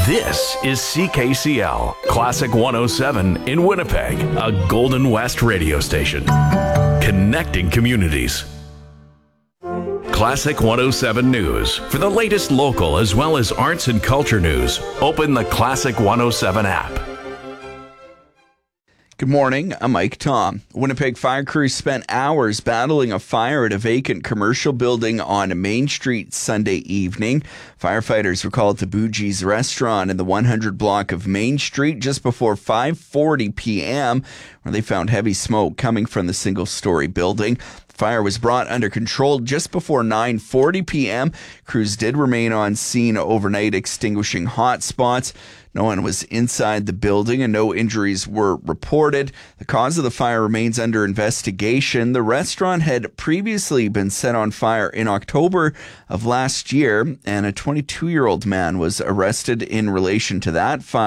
This is CKCL, Classic 107 in Winnipeg, a Golden West radio station. Connecting communities. Classic 107 News. For the latest local as well as arts and culture news, open the Classic 107 app. Good morning, I'm Mike Tom. Winnipeg fire crews spent hours battling a fire at a vacant commercial building on Main Street Sunday evening. Firefighters were called to Boogie's restaurant in the 100 block of Main Street just before 5:40 p.m., where they found heavy smoke coming from the single-story building. Fire was brought under control just before 9:40 p.m. Crews did remain on scene overnight, extinguishing hot spots. No one was inside the building and no injuries were reported. The cause of the fire remains under investigation. The restaurant had previously been set on fire in October of last year, and a 22-year-old man was arrested in relation to that fire.